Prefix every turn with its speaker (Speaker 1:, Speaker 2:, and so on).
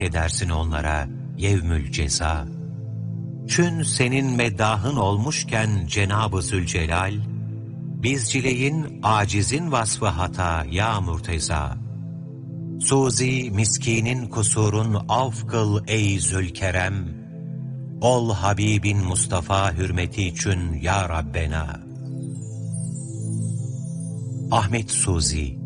Speaker 1: edersin onlara yevmül ceza. Çün senin meddahın olmuşken Cenab-ı Zülcelal, bizcileyin acizin vasfı hata ya murteza. Suzi miskinin kusurun af kıl ey Zülkerem, ol Habibin Mustafa hürmeti için ya Rabbena. Ahmet Suzi.